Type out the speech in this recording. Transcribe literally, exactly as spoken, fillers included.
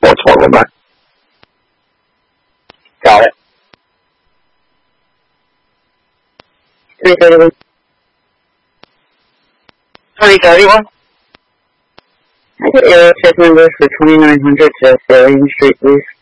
four twelve back. Got it. three thirty-one. three thirty-one? I get air check number for twenty-nine hundred to Salient Street, please.